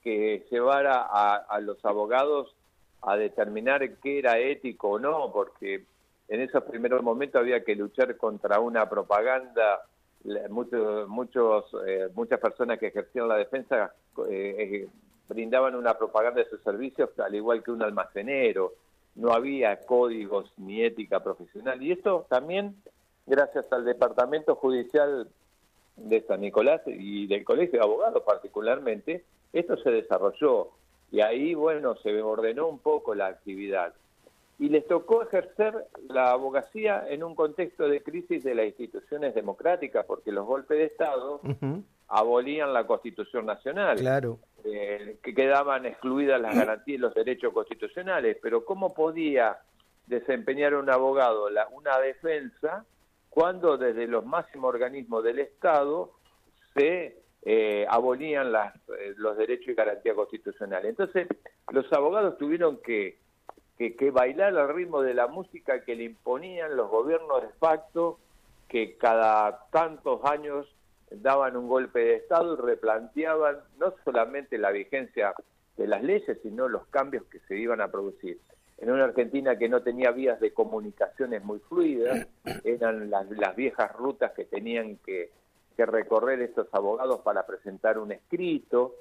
que llevara a los abogados a determinar qué era ético o no, porque en esos primeros momentos había que luchar contra una propaganda. Muchas personas que ejercían la defensa brindaban una propaganda de sus servicios, al igual que un almacenero. No había códigos ni ética profesional. Y esto también, gracias al Departamento Judicial de San Nicolás y del Colegio de Abogados particularmente, esto se desarrolló. Y ahí, bueno, se ordenó un poco la actividad. Y les tocó ejercer la abogacía en un contexto de crisis de las instituciones democráticas, porque los golpes de Estado abolían la Constitución Nacional, claro. Que quedaban excluidas las garantías y los derechos constitucionales. Pero ¿cómo podía desempeñar un abogado una defensa cuando desde los máximos organismos del Estado se abolían los derechos y garantías constitucionales? Entonces, los abogados tuvieron que bailar al ritmo de la música que le imponían los gobiernos de facto, que cada tantos años daban un golpe de Estado y replanteaban no solamente la vigencia de las leyes, sino los cambios que se iban a producir. En una Argentina que no tenía vías de comunicaciones muy fluidas, eran las viejas rutas que tenían que recorrer estos abogados para presentar un escrito,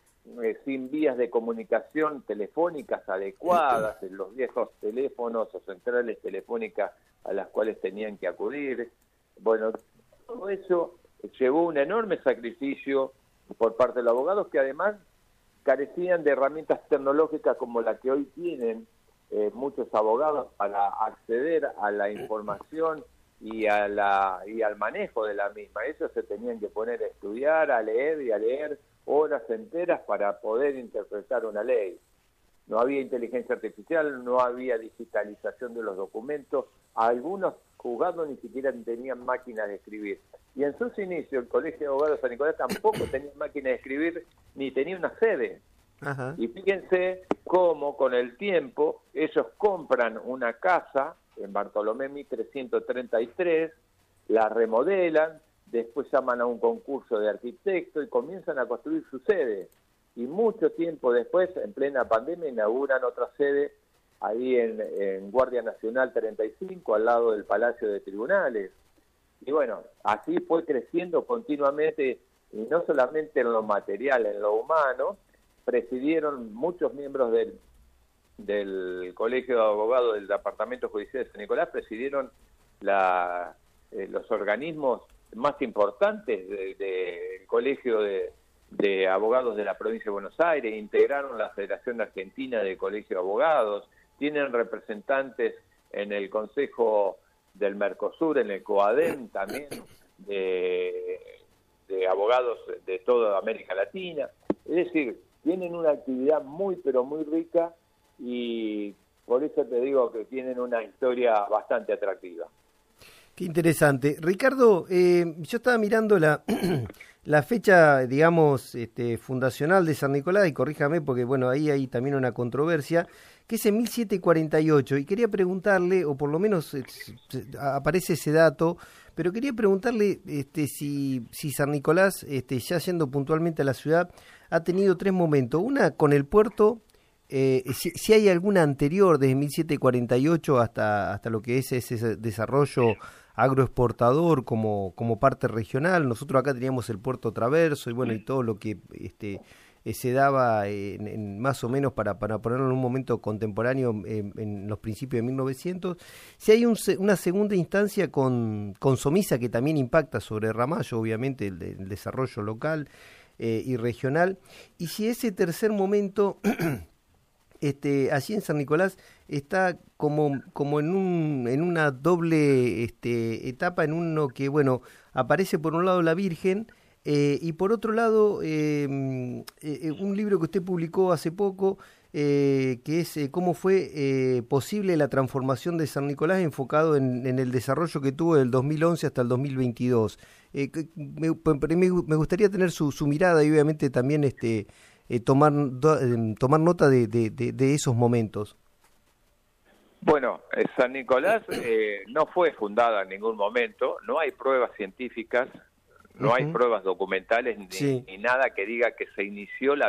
sin vías de comunicación telefónicas adecuadas, en los viejos teléfonos o centrales telefónicas a las cuales tenían que acudir. Bueno, todo eso llevó un enorme sacrificio por parte de los abogados, que además carecían de herramientas tecnológicas como la que hoy tienen muchos abogados para acceder a la información y al manejo de la misma. Ellos se tenían que poner a estudiar, a leer horas enteras para poder interpretar una ley. No había inteligencia artificial, no había digitalización de los documentos. Algunos juzgados ni siquiera tenían máquinas de escribir. Y en sus inicios, el Colegio de Abogados de San Nicolás tampoco tenía máquina de escribir ni tenía una sede. Ajá. Y fíjense cómo con el tiempo ellos compran una casa en Bartolomé 1333, la remodelan, después llaman a un concurso de arquitectos y comienzan a construir su sede. Y mucho tiempo después, en plena pandemia, inauguran otra sede ahí en Guardia Nacional 35, al lado del Palacio de Tribunales. Y bueno, así fue creciendo continuamente, y no solamente en lo material, en lo humano. Presidieron muchos miembros del Colegio de Abogados del Departamento Judicial de San Nicolás, presidieron los organismos más importantes del Colegio de Abogados de la Provincia de Buenos Aires, integraron la Federación Argentina de Colegio de Abogados, tienen representantes en el Consejo del Mercosur, en el COADEM también, de abogados de toda América Latina. Es decir, tienen una actividad muy, pero muy rica, y por eso te digo que tienen una historia bastante atractiva. Qué interesante. Ricardo, yo estaba mirando la fecha, digamos, fundacional de San Nicolás, y corríjame porque, bueno, ahí hay también una controversia, que es en 1748, y quería preguntarle, o por lo menos aparece ese dato, pero quería preguntarle si San Nicolás, ya yendo puntualmente a la ciudad, ha tenido tres momentos. Una con el puerto, si hay alguna anterior desde 1748 hasta lo que es ese desarrollo agroexportador como parte regional. Nosotros acá teníamos el puerto Traverso y bueno, y todo lo que se daba más o menos para ponerlo en un momento contemporáneo en los principios de 1900. Si hay una segunda instancia con Somisa, que también impacta sobre Ramallo, obviamente, el desarrollo local y regional, y si ese tercer momento allí en San Nicolás está como en una doble etapa, en uno que, bueno, aparece por un lado la Virgen, y por otro lado un libro que usted publicó hace poco, que es cómo fue posible la transformación de San Nicolás, enfocado en el desarrollo que tuvo del 2011 hasta el 2022. Me gustaría tener su mirada y obviamente también tomar nota de esos momentos. Bueno, San Nicolás no fue fundada en ningún momento, no hay pruebas científicas, no hay pruebas documentales ni nada que diga que se inició la